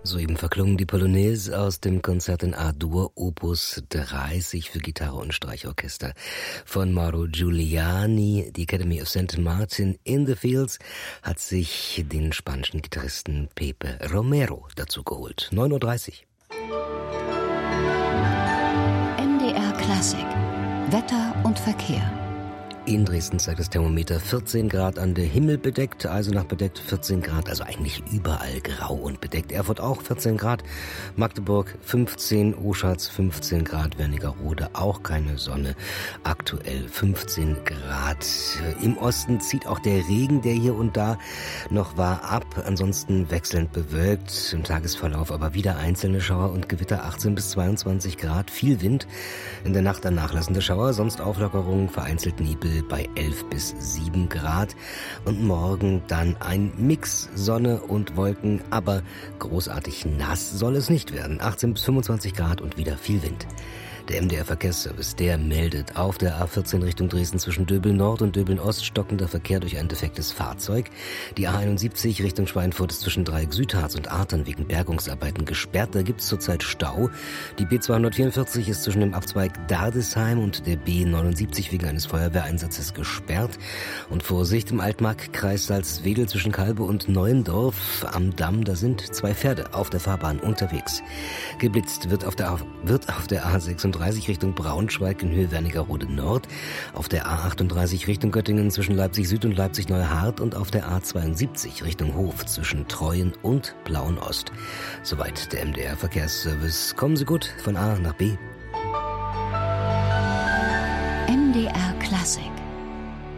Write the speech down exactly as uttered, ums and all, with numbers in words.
Soeben verklungen die Polonaise aus dem Konzert in A-Dur Opus dreißig für Gitarre und Streichorchester von Mauro Giuliani. Die Academy of Saint Martin in the Fields hat sich den spanischen Gitarristen Pepe Romero dazu geholt. neun Uhr dreißig. M D R Klassik. Wetter und Verkehr. In Dresden zeigt das Thermometer vierzehn Grad an, der Himmel bedeckt, Eisenach bedeckt vierzehn Grad, also eigentlich überall grau und bedeckt. Erfurt auch vierzehn Grad, Magdeburg fünfzehn, Oschatz fünfzehn Grad, Wernigerode auch keine Sonne, aktuell fünfzehn Grad. Im Osten zieht auch der Regen, der hier und da noch war, ab, ansonsten wechselnd bewölkt, im Tagesverlauf aber wieder einzelne Schauer und Gewitter, achtzehn bis zweiundzwanzig Grad, viel Wind, in der Nacht dann nachlassende Schauer, sonst Auflockerungen, vereinzelt Nebel bei elf bis sieben Grad und morgen dann ein Mix Sonne und Wolken, aber großartig nass soll es nicht werden. achtzehn bis fünfundzwanzig Grad und wieder viel Wind. Der M D R Verkehrsservice, der meldet auf der A vierzehn Richtung Dresden zwischen Döbeln Nord und Döbeln Ost stockender Verkehr durch ein defektes Fahrzeug. Die A einundsiebzig Richtung Schweinfurt ist zwischen Dreieck Südharz und Artern wegen Bergungsarbeiten gesperrt. Da gibt es zurzeit Stau. Die B zweihundertvierundvierzig ist zwischen dem Abzweig Dardesheim und der B neunundsiebzig wegen eines Feuerwehreinsatzes gesperrt. Und Vorsicht im Altmark-Kreis Salzwedel zwischen Kalbe und Neuendorf am Damm. Da sind zwei Pferde auf der Fahrbahn unterwegs. Geblitzt wird auf der, A, wird auf der A sechsunddreißig Richtung Braunschweig in Höhe Wernigerode Nord, auf der A achtunddreißig Richtung Göttingen zwischen Leipzig Süd und Leipzig Neuhardt und auf der A zweiundsiebzig Richtung Hof zwischen Treuen und Plauen Ost. Soweit der M D R Verkehrsservice. Kommen Sie gut von A nach B. M D R Klassik.